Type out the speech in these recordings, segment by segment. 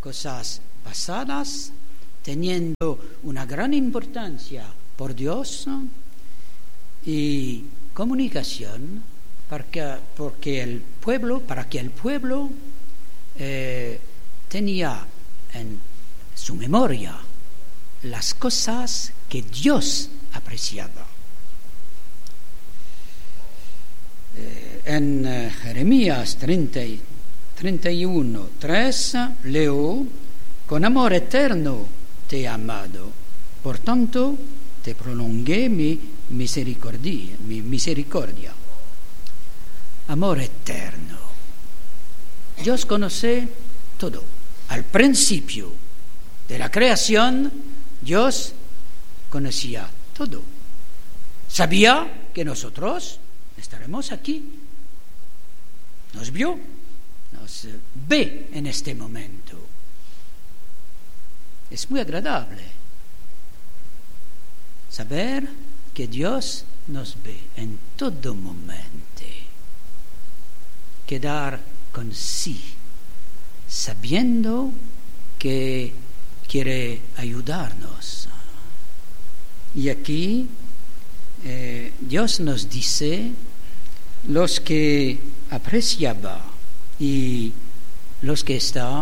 cosas pasadas, teniendo una gran importancia por Dios, y comunicación para que el pueblo tenía en su memoria las cosas que Dios apreciaba. En Jeremías 31:3 leo: con amor eterno te he amado, por tanto te prolongué mi misericordia. Amor eterno. Dios conoce todo. Al principio de la creación, Dios conocía todo. Sabía que nosotros estaremos aquí. Nos vio, nos ve en este momento. Es muy agradable saber que Dios nos ve en todo momento. Quedar con sí, sabiendo que quiere ayudarnos. Y aquí Dios nos dice los que apreciaba y lo que está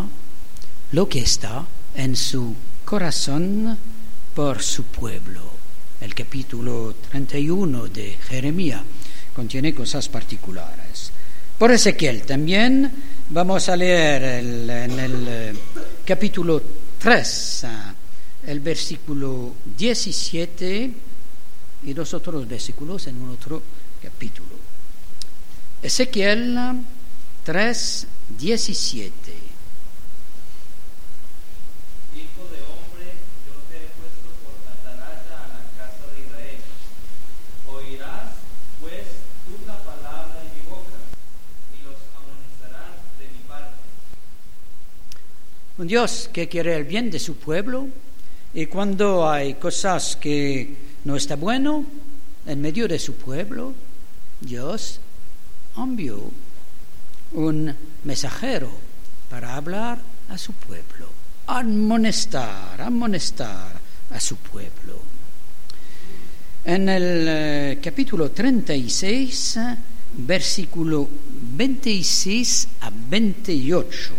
en su corazón por su pueblo. El capítulo 31 de Jeremías contiene cosas particulares. Por Ezequiel también vamos a leer en el capítulo 3, el versículo 17 y los otros versículos en un otro capítulo. Ezequiel 3:17. Un Dios que quiere el bien de su pueblo, y cuando hay cosas que no está bueno en medio de su pueblo, Dios envió un mensajero para hablar a su pueblo, amonestar a su pueblo. En el capítulo 36, versículo 26 a 28.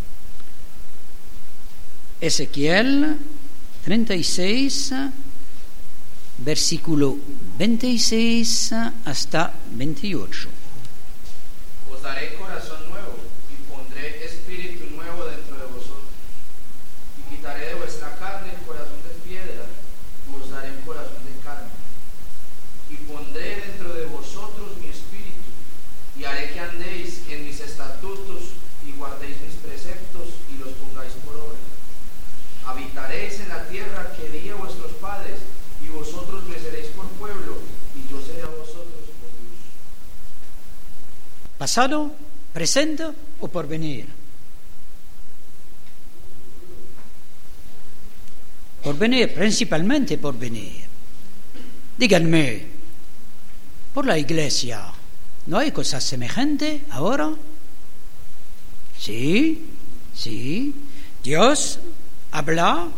Ezequiel 36, versículo 26 hasta 28. Os daré corazón nuevo y pondré espíritu nuevo dentro de vosotros. Y quitaré de vuestra carne el corazón de piedra y os daré un corazón de carne. Y pondré dentro de vosotros mi espíritu y haré que andéis en mis estatutos y guardéis mis preceptos y los pongáis por obra. Habitaréis en la tierra que di a vuestros padres, y vosotros me seréis por pueblo, y yo seré a vosotros por Dios. ¿Pasado, presente o porvenir? Porvenir, principalmente porvenir. Díganme, por la iglesia, ¿no hay cosas semejantes ahora? Sí. Dios habla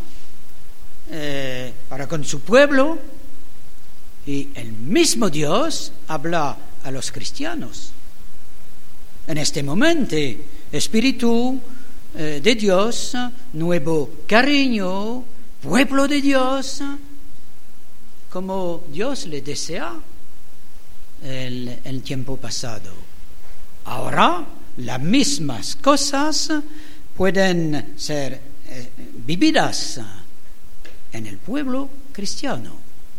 para con su pueblo, y el mismo Dios habla a los cristianos. En este momento, Espíritu de Dios, nuevo cariño, pueblo de Dios, como Dios le desea el tiempo pasado. Ahora, las mismas cosas pueden ser vividas en el pueblo cristiano.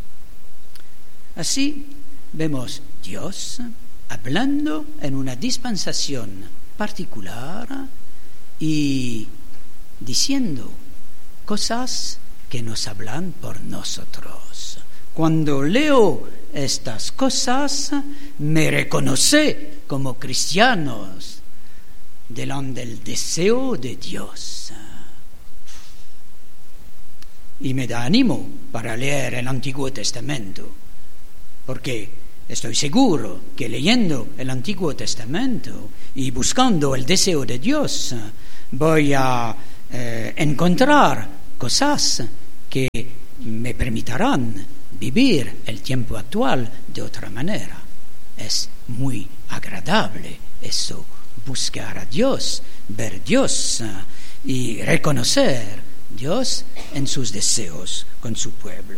Así vemos Dios hablando en una dispensación particular y diciendo cosas que nos hablan por nosotros. Cuando leo estas cosas, me reconoce como cristianos delante del deseo de Dios. Y me da ánimo para leer el Antiguo Testamento, porque estoy seguro que leyendo el Antiguo Testamento y buscando el deseo de Dios, voy a encontrar cosas que me permitirán vivir el tiempo actual de otra manera. Es muy agradable eso, buscar a Dios, ver Dios y reconocer Dios en sus deseos con su pueblo.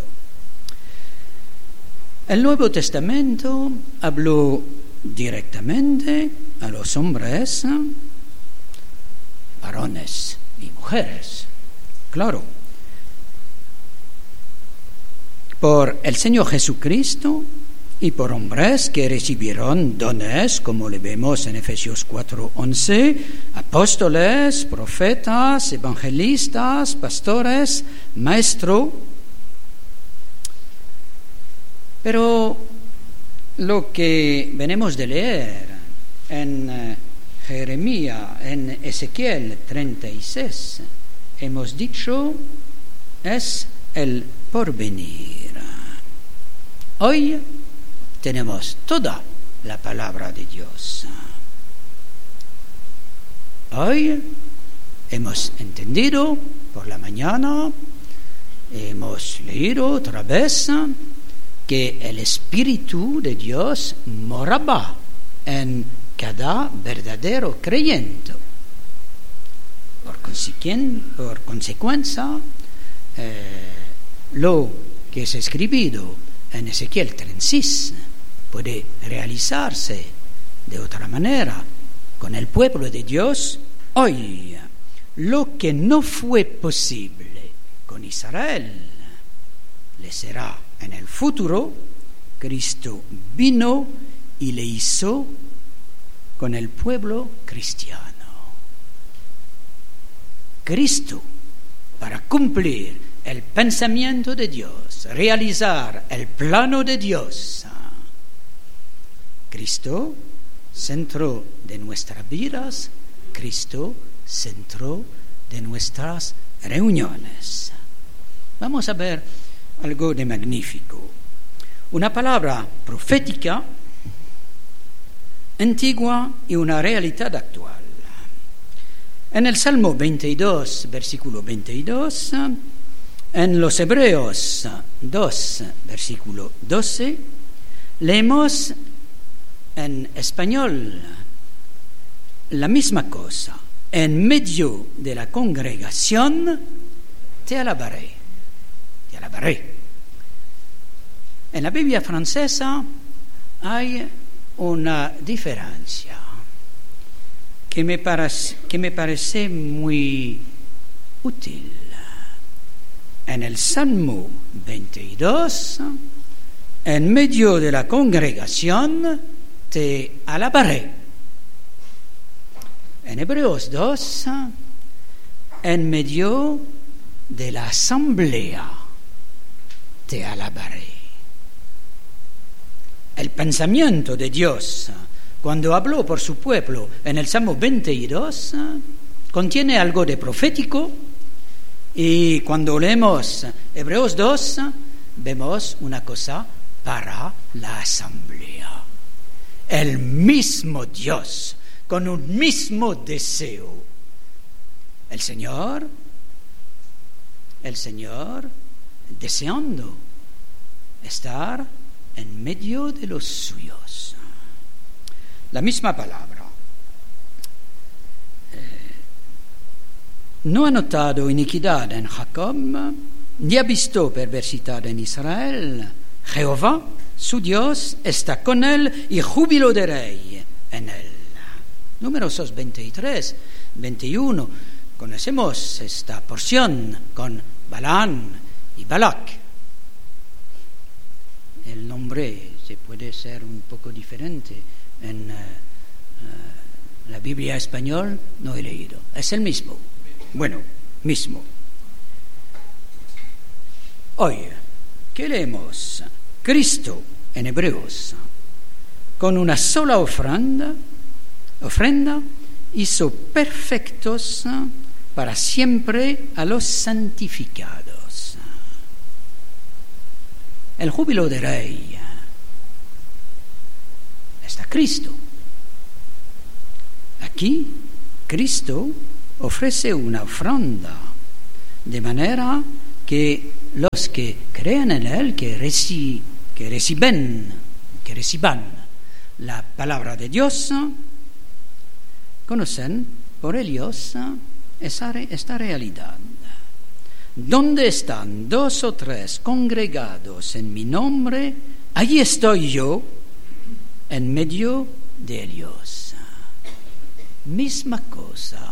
El Nuevo Testamento habló directamente a los hombres, varones y mujeres, claro, por el Señor Jesucristo y por hombres que recibieron dones, como le vemos en Efesios 4:11, apóstoles, profetas, evangelistas, pastores, maestros. Pero lo que venimos de leer en Jeremías, en Ezequiel 36, hemos dicho, es el porvenir. Hoy tenemos toda la palabra de Dios. Hoy hemos entendido por la mañana, hemos leído otra vez que el Espíritu de Dios moraba en cada verdadero creyente. Por consecuencia, lo que es escrito en Ezequiel 36 puede realizarse de otra manera con el pueblo de Dios hoy. Lo que no fue posible con Israel le será en el futuro. Cristo vino y le hizo con el pueblo cristiano. Cristo, para cumplir el pensamiento de Dios, realizar el plano de Dios, Cristo, centro de nuestras vidas, Cristo, centro de nuestras reuniones. Vamos a ver algo de magnífico. Una palabra profética, antigua y una realidad actual. En el Salmo 22, versículo 22, en los Hebreos 2, versículo 12, leemos en español la misma cosa. En medio de la congregación te alabaré. Te alabaré. En la Biblia francesa hay una diferencia que me parece muy útil. En el Salmo 22, en medio de la congregación, te alabaré. En Hebreos 2, en medio de la asamblea, te alabaré. El pensamiento de Dios, cuando habló por su pueblo en el Salmo 22, contiene algo de profético, y cuando leemos Hebreos 2, vemos una cosa para la asamblea. El mismo Dios, con un mismo deseo. El Señor deseando estar en medio de los suyos. La misma palabra. No ha notado iniquidad en Jacob, ni ha visto perversidad en Israel. Jehová, su Dios, está con él, y júbilo de rey en él. Números 23, 21. Conocemos esta porción con Balaam y Balac. El nombre se puede ser un poco diferente. En la Biblia español no he leído. Es el mismo. Bueno, mismo. Hoy, ¿qué leemos? Cristo en Hebreos, con una sola ofrenda, hizo perfectos para siempre a los santificados. El júbilo de rey está Cristo. Aquí, Cristo ofrece una ofrenda, de manera que los que creen en Él, que reciban la palabra de Dios, conocen por ellos esta realidad. Donde están 2 o 3 congregados en mi nombre, allí estoy yo en medio de ellos. Misma cosa.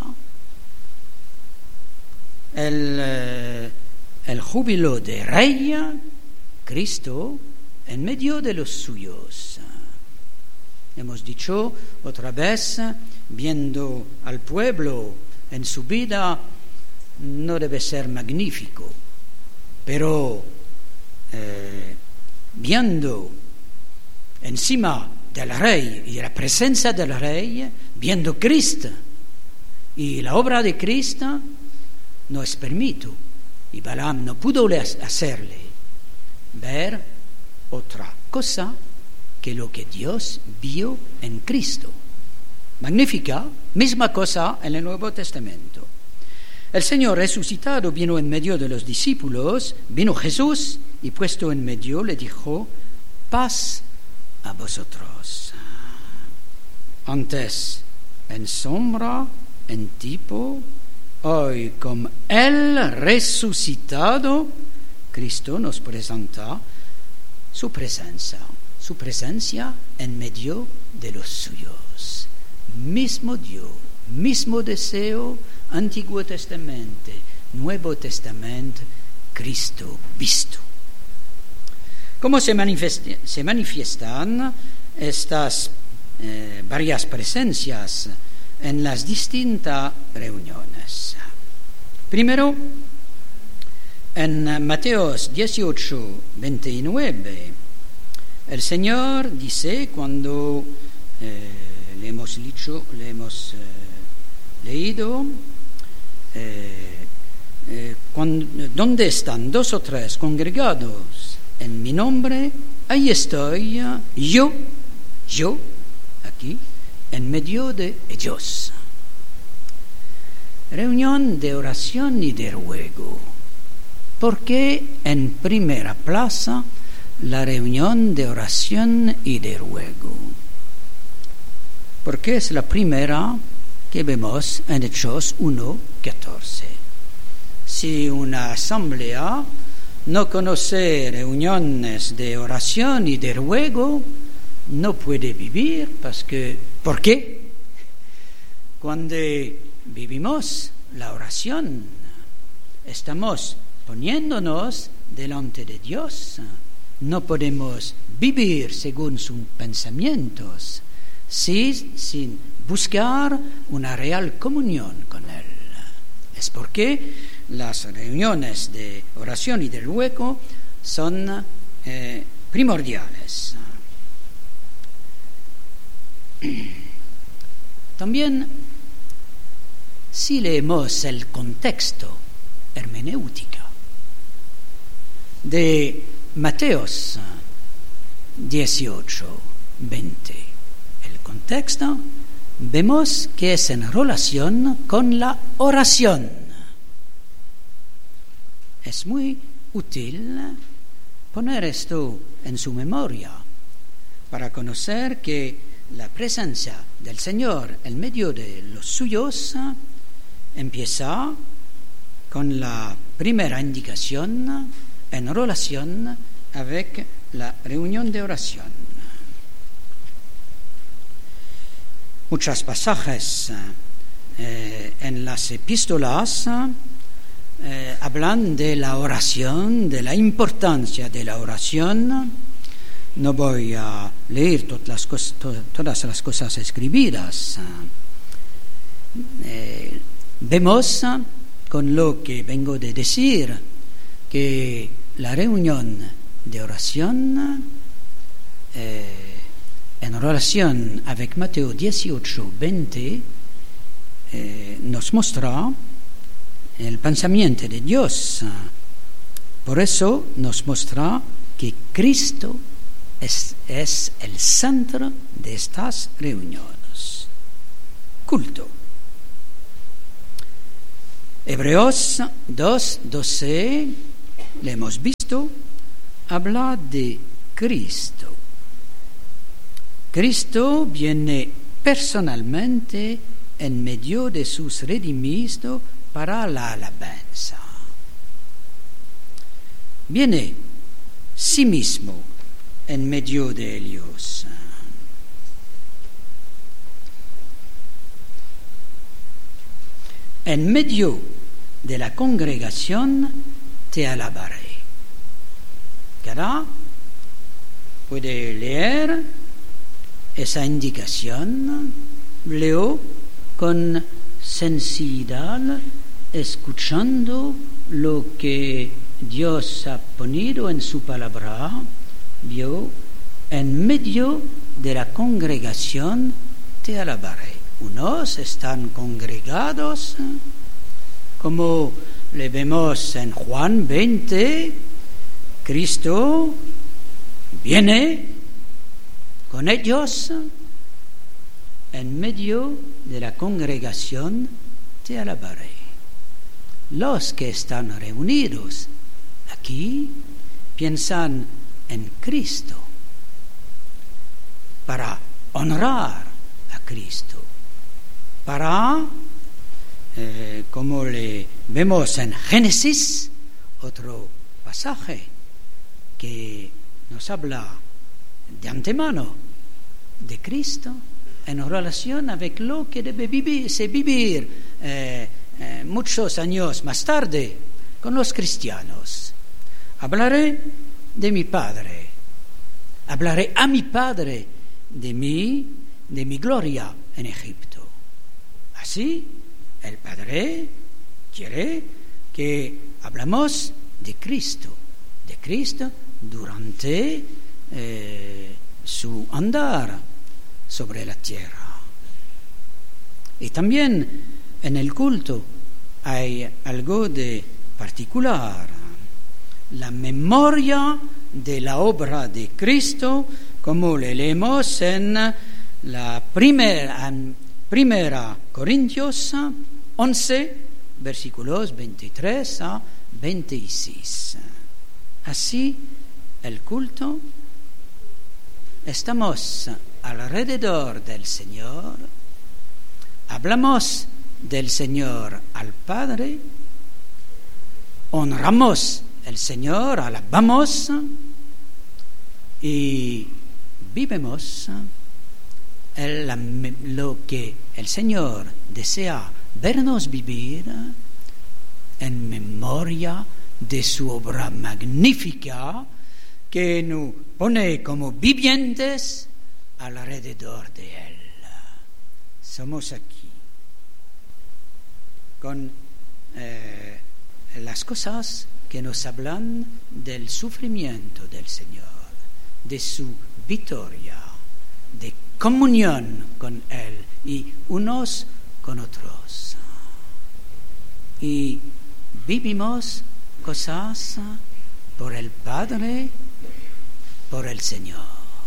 El júbilo de rey, Cristo en medio de los suyos. Hemos dicho otra vez, viendo al pueblo en su vida, no debe ser magnífico, pero viendo encima del rey y la presencia del rey, viendo Cristo y la obra de Cristo, no es permitido, y Balaam no pudo hacerle ver otra cosa que lo que Dios vio en Cristo. Magnífica, misma cosa en el Nuevo Testamento. El Señor resucitado vino en medio de los discípulos, vino Jesús y puesto en medio le dijo: paz a vosotros. Antes en sombra, en tipo, hoy como el resucitado, Cristo nos presenta su presencia en medio de los suyos. Mismo Dios, mismo deseo, Antiguo Testamento, Nuevo Testamento, Cristo visto. ¿Cómo se manifiestan estas varias presencias en las distintas reuniones? Primero, en Mateo 18, 29, el Señor dice, cuando le hemos leído, donde están 2 o 3 congregados en mi nombre, ahí estoy yo aquí, en medio de ellos. Reunión de oración y de ruego. ¿Por qué en primera plaza la reunión de oración y de ruego? Porque es la primera que vemos en Hechos 1:14. Si una asamblea no conoce reuniones de oración y de ruego, no puede vivir, ¿por qué? Cuando vivimos la oración, estamos poniéndonos delante de Dios. No podemos vivir según sus pensamientos sin buscar una real comunión con Él. Es porque las reuniones de oración y de ruego son primordiales. También, si leemos el contexto hermenéutico de Mateo 18, 20, el contexto, vemos que es en relación con la oración. Es muy útil poner esto en su memoria para conocer que la presencia del Señor en medio de los suyos empieza con la primera indicación en relación avec la reunión de oración. Muchos pasajes en las epístolas hablan de la oración, de la importancia de la oración. No voy a leer todas las cosas escritas. Vemos con lo que vengo de decir que la reunión de oración en relación avec Mateo 18, 20 nos muestra el pensamiento de Dios. Por eso nos muestra que Cristo es el centro de estas reuniones. Culto. Hebreos 2:12, le hemos visto, habla de Cristo. Cristo viene personalmente en medio de sus redimidos para la alabanza. Viene sí mismo en medio de ellos. En medio de la congregación te alabaré. Cada puede leer esa indicación, leo con sensibilidad, escuchando lo que Dios ha ponido en su palabra. Yo, en medio de la congregación te alabaré. Unos están congregados, como le vemos en Juan 20, Cristo viene con ellos, en medio de la congregación te alabaré. Los que están reunidos aquí piensan en Cristo para honrar a Cristo, para, como le vemos en Génesis, otro pasaje que nos habla de antemano de Cristo en relación avec lo que debe vivir muchos años más tarde con los cristianos. Hablaré de mi Padre, hablaré a mi Padre de mi gloria en Egipto. Así, el Padre quiere que hablamos de Cristo durante su andar sobre la tierra. Y también en el culto hay algo de particular, la memoria de la obra de Cristo, como le leemos en la primera Corintios 11, versículos 23 a 26. Así, el culto, estamos alrededor del Señor, hablamos del Señor al Padre, honramos al Señor, alabamos y vivimos lo que el Señor desea vernos vivir en memoria de su obra magnífica que nos pone como vivientes alrededor de Él. Somos aquí con las cosas que nos hablan del sufrimiento del Señor, de su victoria, de comunión con Él y unos con otros. Y vivimos cosas por el Padre, por el Señor.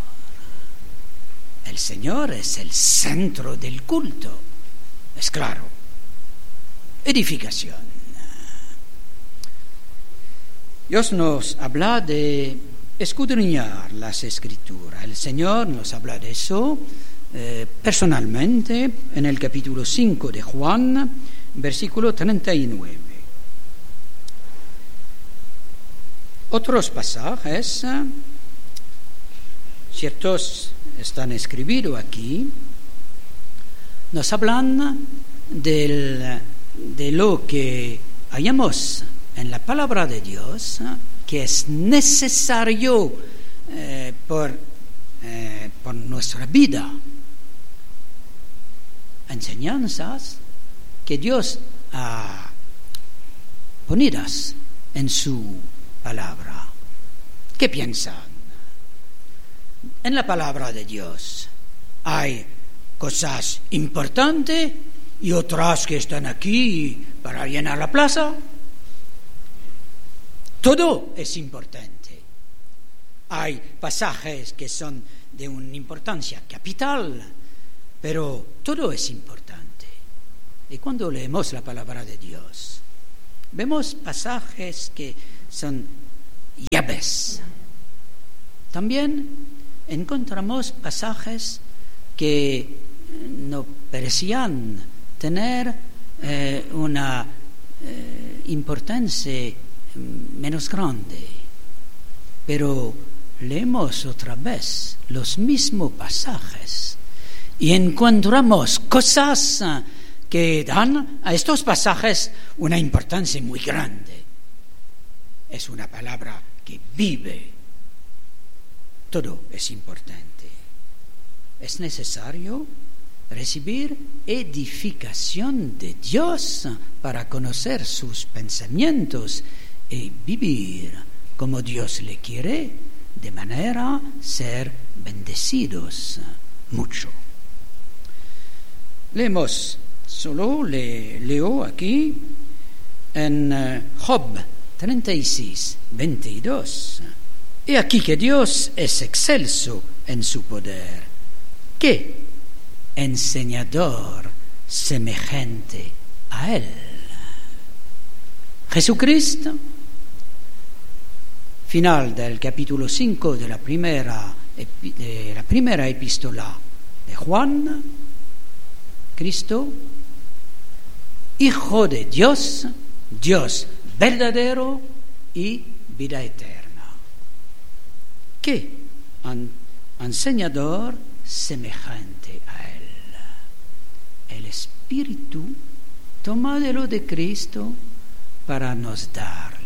El Señor es el centro del culto, es claro. Edificación. Dios nos habla de escudriñar las Escrituras. El Señor nos habla de eso personalmente en el capítulo 5 de Juan, versículo 39. Otros pasajes, ciertos están escritos aquí, nos hablan de lo que hallamos en la palabra de Dios, que es necesario por nuestra vida. Enseñanzas que Dios ha ponidas en su palabra. ¿Qué piensan? En la palabra de Dios hay cosas importantes y otras que están aquí para llenar la plaza. Todo es importante. Hay pasajes que son de una importancia capital, pero todo es importante. Y cuando leemos la palabra de Dios, vemos pasajes que son llaves. También encontramos pasajes que no parecían tener una importancia menos grande, pero leemos otra vez los mismos pasajes y encontramos cosas que dan a estos pasajes una importancia muy grande. Es una palabra que vive. Todo es importante. Es necesario recibir edificación de Dios para conocer sus pensamientos y vivir como Dios le quiere, de manera ser bendecidos mucho. Leo aquí en Job 36, 22. He aquí que Dios es excelso en su poder. ¿Qué enseñador semejante a Él? Jesucristo, final del capítulo 5 de la primera epístola de Juan, Cristo, Hijo de Dios, Dios verdadero y vida eterna. ¿Qué enseñador semejante a Él? El Espíritu toma de lo de Cristo para nos darle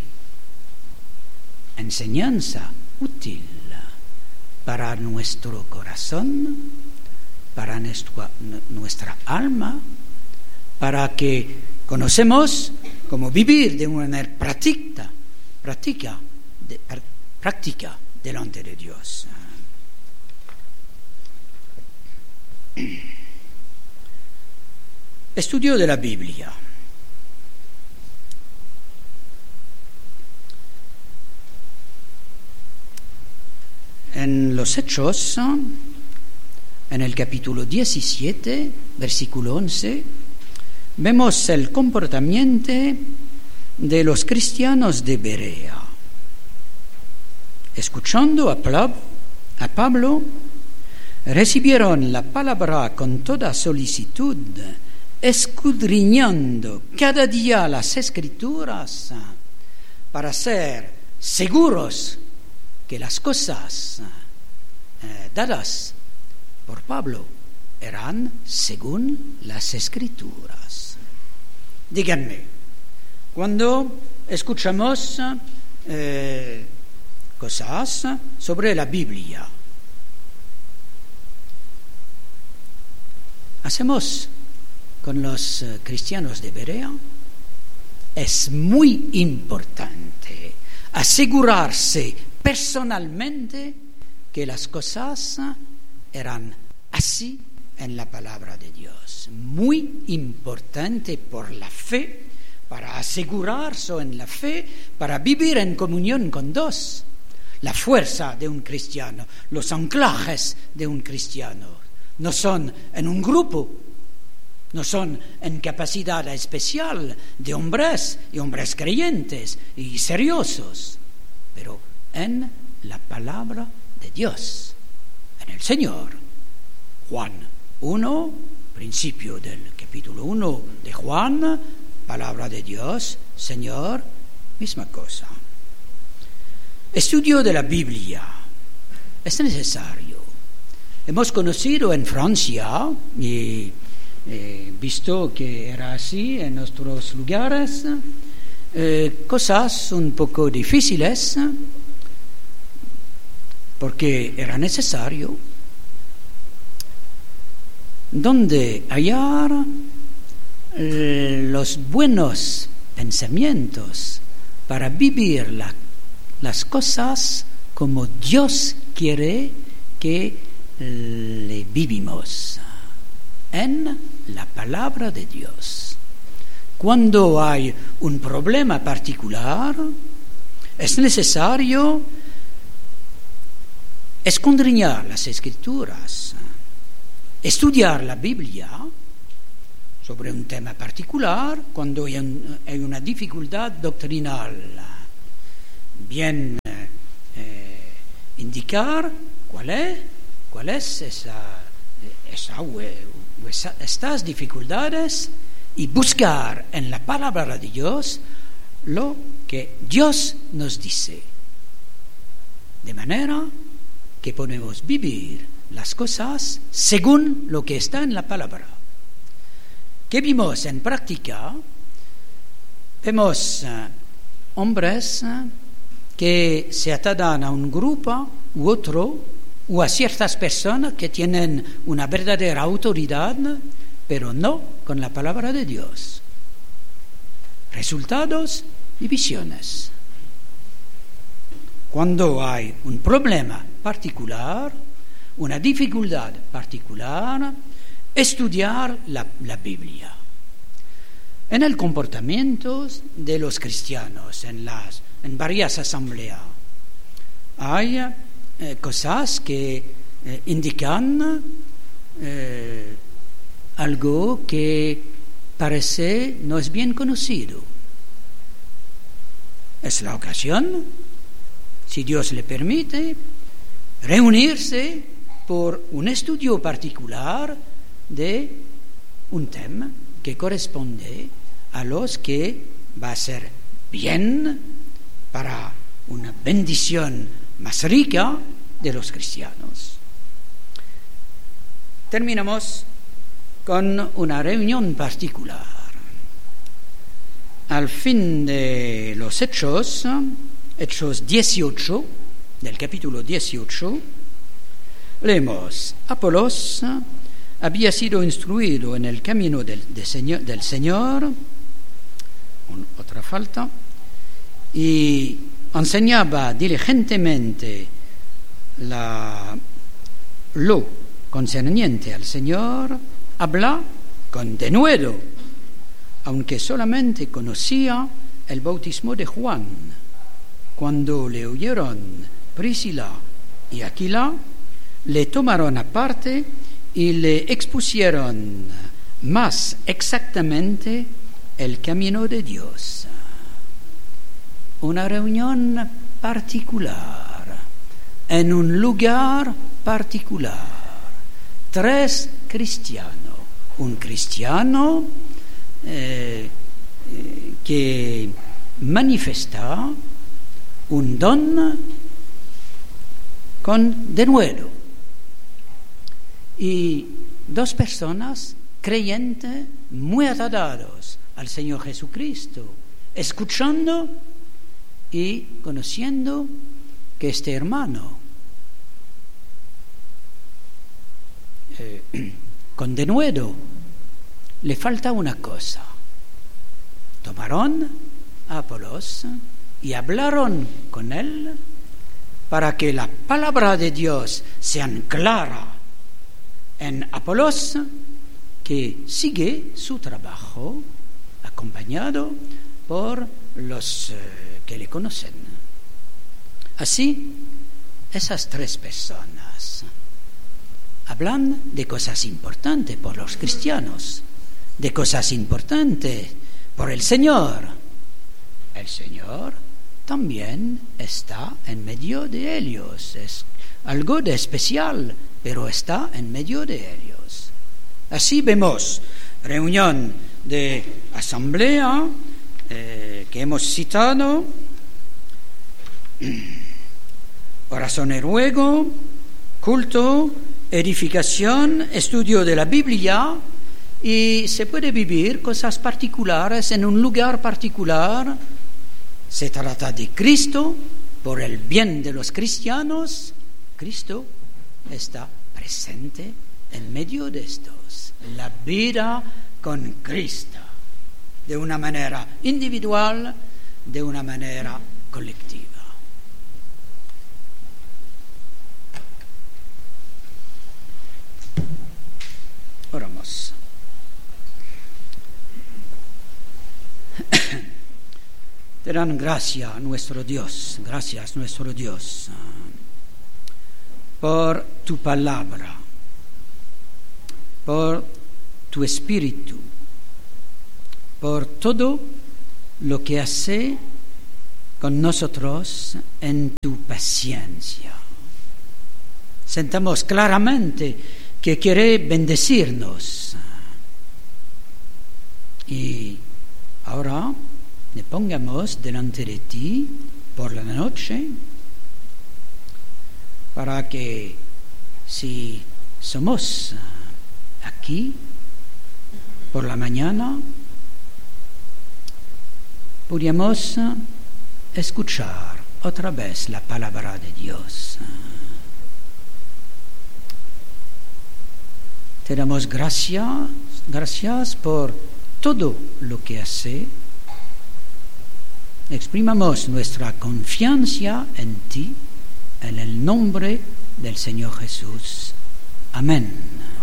enseñanza útil para nuestro corazón, para nuestra alma, para que conocemos cómo vivir de una manera práctica delante de Dios. Estudio de la Biblia. En los Hechos, en el capítulo 17, versículo 11, vemos el comportamiento de los cristianos de Berea. Escuchando a Pablo, recibieron la palabra con toda solicitud, escudriñando cada día las Escrituras para ser seguros que las cosas dadas por Pablo eran según las Escrituras. Díganme, cuando escuchamos cosas sobre la Biblia, hacemos con los cristianos de Berea, es muy importante asegurarse personalmente que las cosas eran así en la palabra de Dios. Muy importante por la fe, para asegurarse en la fe, para vivir en comunión con Dios. La fuerza de un cristiano, los anclajes de un cristiano, no son en un grupo, no son en capacidad especial de hombres y hombres creyentes y seriosos, pero en la palabra de Dios, en el Señor. Juan 1, principio del capítulo 1 de Juan, palabra de Dios, Señor, misma cosa. Estudio de la Biblia es necesario. Hemos conocido en Francia y visto que era así en nuestros lugares, cosas un poco difíciles, porque era necesario donde hallar los buenos pensamientos para vivir las cosas como Dios quiere que le vivimos en la palabra de Dios. Cuando hay un problema particular, es necesario escudriñar las Escrituras, estudiar la Biblia, sobre un tema particular, cuando hay una dificultad doctrinal. Bien indicar cuál es estas dificultades y buscar en la palabra de Dios lo que Dios nos dice, de manera que podemos vivir las cosas según lo que está en la palabra. ¿Qué vimos en práctica? Vemos hombres que se atan a un grupo u otro, o a ciertas personas que tienen una verdadera autoridad, pero no con la palabra de Dios. Resultados, divisiones. Cuando hay un problema particular, una dificultad particular, estudiar la Biblia. En el comportamiento de los cristianos, en varias asambleas, hay cosas que indican algo que parece no es bien conocido. Es la ocasión, si Dios le permite, reunirse por un estudio particular de un tema que corresponde a los que va a ser bien para una bendición más rica de los cristianos. Terminamos con una reunión particular. Al fin de los Hechos 18, del capítulo 18, leemos: Apolos había sido instruido en el camino del Señor, otra falta, y enseñaba diligentemente lo concerniente al Señor, habla con denuedo, aunque solamente conocía el bautismo de Juan. Cuando le oyeron Priscila y Aquila, le tomaron aparte y le expusieron más exactamente el camino de Dios. Una reunión particular, en un lugar particular. 3 cristianos. Un cristiano que manifiesta un don con denuedo. Y 2 personas creyentes muy atados al Señor Jesucristo, escuchando y conociendo que este hermano con denuedo le falta una cosa. Tomaron a Apolos y hablaron con él para que la palabra de Dios sea clara en Apolos, que sigue su trabajo acompañado por los que le conocen. Así, esas 3 personas hablan de cosas importantes por los cristianos, de cosas importantes por el Señor. El Señor también está en medio de ellos. Es algo de especial, pero está en medio de ellos. Así vemos reunión de asamblea que hemos citado, oración y ruego, culto, edificación, estudio de la Biblia, y se puede vivir cosas particulares en un lugar particular. Se trata de Cristo, por el bien de los cristianos. Cristo está presente en medio de estos. La vida con Cristo, de una manera individual, de una manera colectiva. Oramos. Te dan gracias nuestro Dios, por tu palabra, por tu espíritu por todo lo que hace con nosotros en tu paciencia. Sentamos claramente que quiere bendecirnos. Y ahora le pongamos delante de ti por la noche para que si somos aquí por la mañana podamos escuchar otra vez la palabra de Dios. Te damos gracias por todo lo que hace. Exprimamos nuestra confianza en ti, en el nombre del Señor Jesús. Amén.